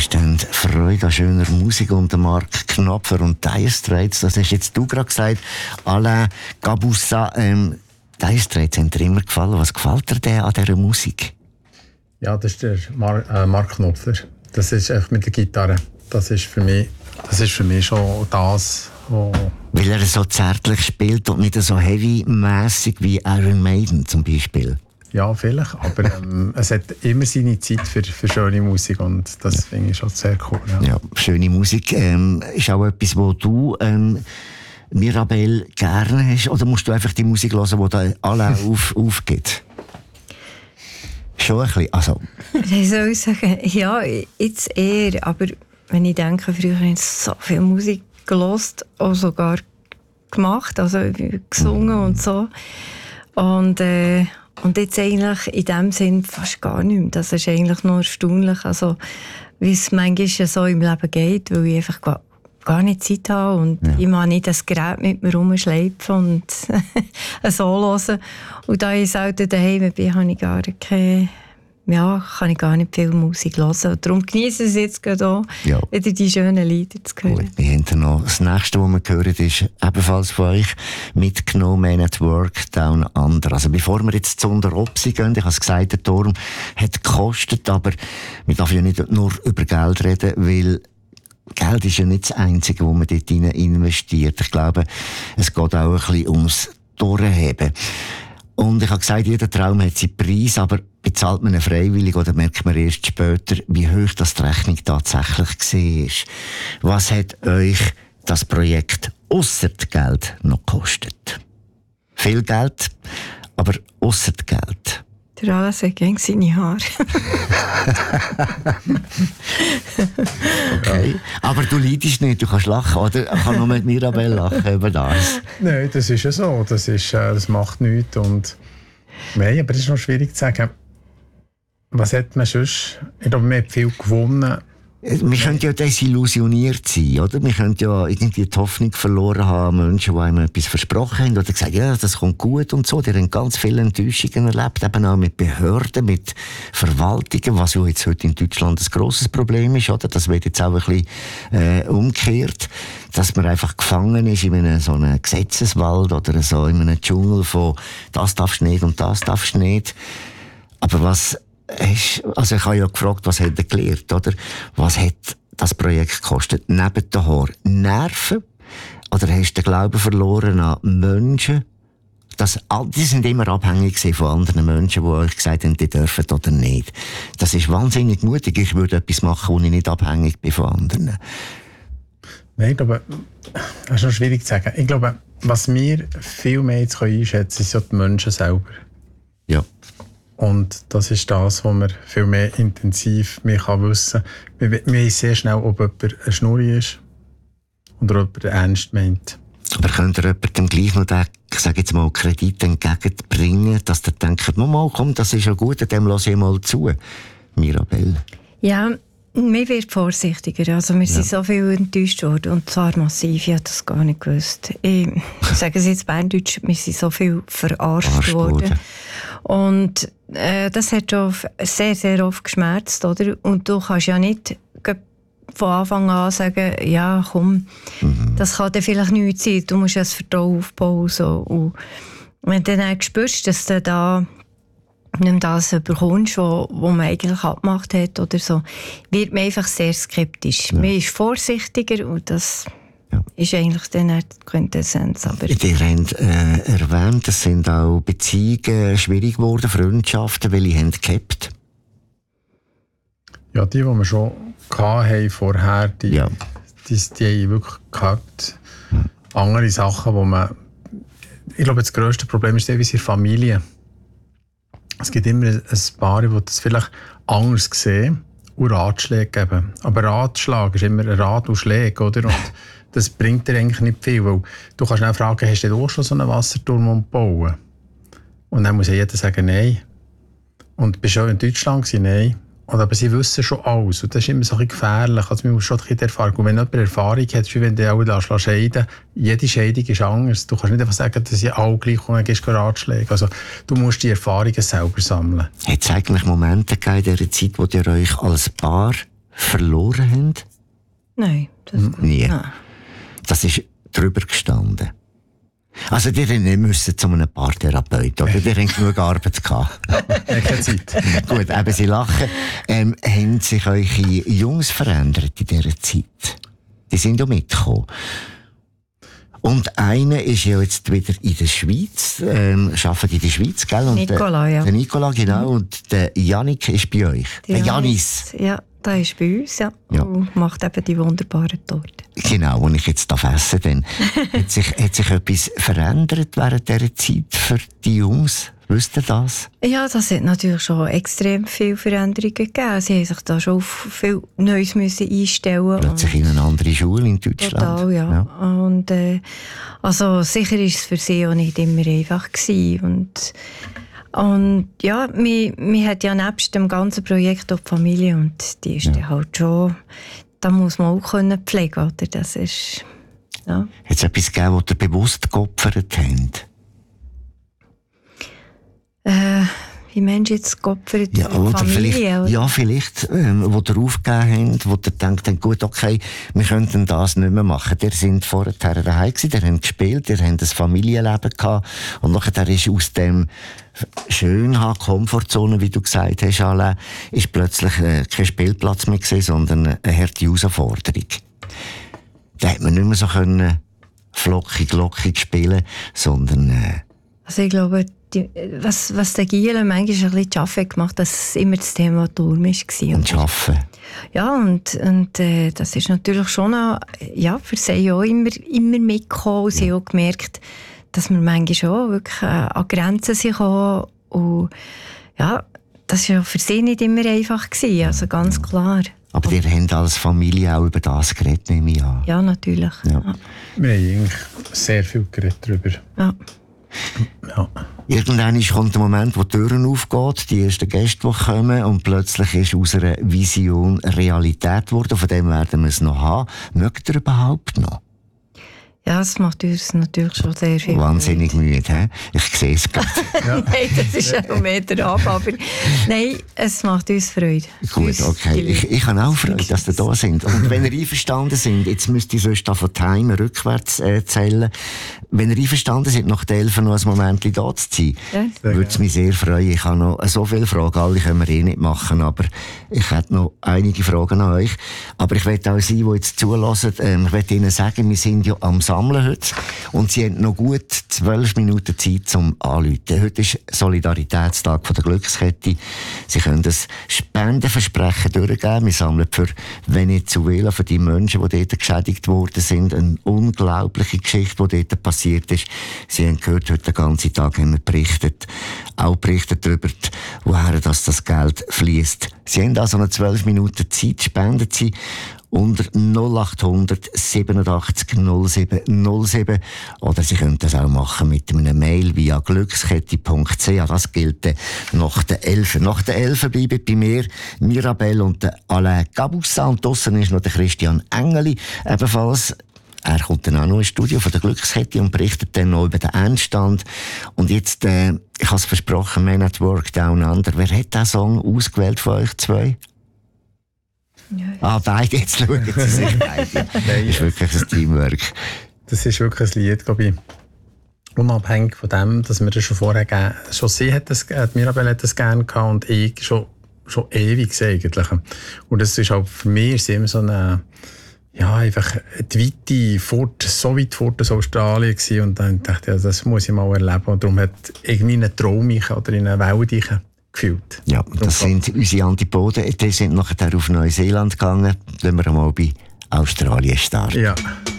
verstehen Freude an schöner Musik und Mark Knopfler und Dire Straits. Das hast jetzt du gerade gesagt. Alain Gabussa, Dire Straits haben dir immer gefallen. Was gefällt dir denn an dieser Musik? Ja, das ist der Mark Knopfler. Das ist einfach mit der Gitarre. Das ist für mich schon das, wo... Weil er so zärtlich spielt und nicht so heavy-mässig wie Iron Maiden zum Beispiel. Ja, vielleicht, aber es hat immer seine Zeit für schöne Musik und das finde ich schon sehr cool. Ja, schöne Musik ist auch etwas, wo du, Mirabel, gerne hast, oder musst du einfach die Musik hören, die da alle aufgeht? Schon ein bisschen, also... Wie soll ich sagen? Ja, jetzt eher, aber wenn ich denke, früher habe ich so viel Musik gehört, auch sogar gemacht, also gesungen und so. Und jetzt eigentlich in dem Sinn fast gar nicht mehr. Das ist eigentlich nur erstaunlich, also, wie es manchmal so im Leben geht, weil ich einfach gar nicht Zeit habe und ich mag nicht das Gerät mit mir rumschleifen und so hören. Und da ich selten daheim bin, habe ich kann ich gar nicht viel Musik hören. Und darum genieße ich es jetzt gerade auch, wieder die schönen Lieder zu hören. Gut, wir haben noch das nächste, was wir hören, ist ebenfalls von euch mitgenommen, Man at Work, Down Under. Also bevor wir jetzt zu unter Opsi gehen, ich habe es gesagt, der Turm hat gekostet, aber wir dürfen ja nicht nur über Geld reden, weil Geld ist ja nicht das Einzige, was man dort rein investiert. Ich glaube, es geht auch ein bisschen ums Durchheben. Und ich habe gesagt, jeder Traum hat seinen Preis, aber bezahlt man ihn freiwillig oder merkt man erst später, wie hoch das die Rechnung tatsächlich war? Was hat euch das Projekt ausser Geld noch gekostet? Viel Geld, aber ausser Geld. Der Alain hat gegen seine Haare. Okay. Aber du leidest nicht, du kannst lachen, oder? Ich kann nur mit Mirabel lachen über das. Nein, das ist ja so. Das macht nichts. Und nein, aber es ist noch schwierig zu sagen. Was hat man sonst? Ich glaube, man hat viel gewonnen. Wir könnten ja desillusioniert sein, oder? Wir könnten ja irgendwie die Hoffnung verloren haben, Menschen, die einem etwas versprochen haben, oder gesagt, ja, das kommt gut und so. Die haben ganz viele Enttäuschungen erlebt, eben auch mit Behörden, mit Verwaltungen, was ja jetzt heute in Deutschland ein grosses Problem ist, oder? Das wird jetzt auch ein bisschen umgekehrt, dass man einfach gefangen ist in so einem Gesetzeswald oder so in einem Dschungel von das darfst du nicht und das darfst du nicht. Aber also ich habe ja gefragt, was hat er gelernt, oder? Was hat das Projekt gekostet? Neben den Haaren Nerven? Oder hast du den Glauben verloren an Menschen? Die sind immer abhängig von anderen Menschen, die euch gesagt haben, die dürfen oder nicht. Das ist wahnsinnig mutig. Ich würde etwas machen, wo ich nicht abhängig bin von anderen. Nein, ich glaube, das ist noch schwierig zu sagen. Ich glaube, was wir viel mehr jetzt einschätzen können, sind die Menschen selber. Ja. Und das ist das, was man viel mehr intensiv mehr wissen kann. Wir wissen sehr schnell, ob jemand eine Schnurri ist oder ob er ernst meint. Aber könnt ihr jemandem gleich noch den, ich sage jetzt mal, Kredit entgegenbringen, dass der denkt, mal, komm, das ist ja gut, dem lasse ich mal zu. Mirabel? Ja, mir wird vorsichtiger. Also wir sind so viel enttäuscht worden und zwar massiv, ich habe das gar nicht gewusst. Ich sage es jetzt Berndeutsch, wir sind so viel verarscht worden. Und das hat schon sehr, sehr oft geschmerzt, oder? Und du kannst ja nicht von Anfang an sagen, ja komm, das kann dir vielleicht nichts sein, du musst das Vertrauen aufbauen. So. Und wenn du dann spürst, dass du da nicht das bekommst, was man eigentlich abgemacht hat oder so, wird man einfach sehr skeptisch. Man ist vorsichtiger und das ist eigentlich dann die Quintessenz. Aber ihr habt erwähnt, es sind auch Beziehungen schwierig geworden, Freundschaften, welche haben gehabt? Ja, die wir schon hatten vorher, die haben wirklich gehabt. Andere Sachen, wo man... Ich glaube, das grösste Problem ist teilweise in der Familie. Es gibt immer ein Paar, die das vielleicht anders sehen und Ratschläge geben. Aber Ratschlag ist immer ein Rat und Schläge, oder? Und das bringt dir eigentlich nicht viel, weil du kannst auch fragen, hast du auch schon so einen Wasserturm bauen? Und dann muss ja jeder sagen, nein. Und bist du auch in Deutschland gewesen? Nein. Und aber sie wissen schon alles. Und das ist immer so ein bisschen gefährlich. Also man muss schon ein bisschen Erfahrung. Und wenn jemand Erfahrung hat, ist wie wenn du auch scheiden. Jede Scheidung ist anders. Du kannst nicht einfach sagen, dass sie alle gleich und dann gibst du Ratschläge. Also du musst die Erfahrungen selber sammeln. Hat es eigentlich Momente gegeben in dieser Zeit, wo ihr euch als Paar verloren haben? Nein, das nie. Nein. Das ist drüber gestanden. Also, die müssen zu einem Paartherapeuten, oder? Die haben genug Arbeit gehabt. Keine Zeit. Gut, eben, Sie lachen. Haben sich eure Jungs verändert in dieser Zeit? Die sind ja mitgekommen. Und einer ist ja jetzt wieder in der Schweiz, arbeitet in der Schweiz, gell? Und Nicola, ja. Der Nicola, genau. Und der Yannick ist bei euch. Der Janis. Ja, der ist bei uns, ja. Und macht eben die wunderbaren Torte. Genau, und ich jetzt essen dann. hat sich etwas verändert während dieser Zeit für die Jungs? Wisst ihr das? Ja, das hat natürlich schon extrem viele Veränderungen gegeben. Sie haben sich da schon auf viel Neues müssen einstellen. Plötzlich in eine andere Schule in Deutschland. Total, ja. Und also sicher war es für sie auch nicht immer einfach gewesen. Und ja, man hat ja nebst dem ganzen Projekt auch die Familie und die ist dann halt schon, da muss man auch pflegen können, oder? Das ist, ja. Hat es etwas gegeben, was ihr bewusst geopfert habt? Wie meinst du jetzt geopfert? Ja, oder Familie? Vielleicht, wo ihr aufgegeben habt, wo ihr denkt, gut, okay, wir könnten das nicht mehr machen. Ihr seid vorher daheim gewesen, ihr habt gespielt, ihr habt ein Familienleben gehabt und nachher ist aus dem Komfortzone, wie du gesagt hast, Alain, ist plötzlich kein Spielplatz mehr gewesen, sondern eine harte Herausforderung. Da hat man nicht mehr so flockig, lockig spielen, sondern also ich glaube, was der Giele manchmal ein bisschen zu arbeiten gemacht hat, dass es immer das Thema Turm war. Und arbeiten. Ja, und das ist natürlich schon auch, ja, für sie auch immer mitgekommen. Sie haben auch gemerkt, dass wir manchmal auch wirklich an Grenzen sind. Und ja, das war ja für sie nicht immer einfach gewesen, also ganz klar. Aber ihr habt als Familie auch über das geredet, nehme ich an. Ja, natürlich. Ja. Ja. Wir haben eigentlich sehr viel geredet darüber. Ja. Ja. Irgendwann kommt der Moment, wo die Türen aufgehen, die ersten Gäste, die kommen, und plötzlich ist aus einer Vision Realität geworden. Von dem werden wir es noch haben. Mögt ihr überhaupt noch? Ja, es macht uns natürlich schon sehr viel wahnsinnig müde, he? Ich sehe es gerade. Ja. Nein, das ist ja ein Meter ab, aber nein, es macht uns Freude. Gut, okay. Ich habe auch Freude, dass ihr da sind. Und wenn ihr einverstanden sind, jetzt müsst ihr sonst von Time rückwärts zählen. Wenn ihr einverstanden seid, nach der 11 noch ein Moment da zu sein, würde es mich sehr freuen. Ich habe noch so viele Fragen, alle können wir nicht machen, aber ich hätte noch einige Fragen an euch. Aber ich möchte auch Sie, die jetzt zulassen, ich möchte Ihnen sagen, wir sind ja am Sammeln heute und Sie haben noch gut 12 Minuten Zeit zum Anrufen. Heute ist Solidaritätstag von der Glückskette. Sie können das Spendenversprechen durchgeben. Wir sammeln für Venezuela, für die Menschen, die dort geschädigt worden sind. Eine unglaubliche Geschichte, die dort passiert ist. Sie haben gehört, heute den ganzen Tag haben wir berichtet. Auch berichtet darüber, woher das Geld fließt. Sie haben also noch 12 Minuten Zeit, spenden Sie unter 0800 87 07 07. Oder Sie können das auch machen mit einem Mail via glückskette.ch. Das gilt nach der 11. Nach der 11 bleiben bei mir Mirabelle und Alain Gabussa. Und draussen ist noch der Christian Engeli ebenfalls. Er kommt dann auch noch ins Studio von der Glückskette und berichtet dann noch über den Endstand. Und jetzt, ich habe es versprochen, Man at Work Down Under. Wer hat diesen Song ausgewählt von euch zwei? Ja, beide, jetzt schauen Sie sich beide. Das ist wirklich ein Teamwork. Das ist wirklich ein Lied, glaube ich. Unabhängig von dem, dass wir das schon vorher gegeben haben. Schon sie hat das, Mirabelle hat das gerne gehabt und ich schon ewig eigentlich. Und das ist auch für mich immer so eine, ja, einfach die Weite so weit fort aus Australien gewesen. Und dann dachte ich, ja, das muss ich mal erleben. Und darum hat irgendwie einen Traum oder in eine Welt gefühlt. Ja, das sind unsere Antipoden. Die sind nachher auf Neuseeland gegangen. Wenn wir mal bei Australien starten. Ja.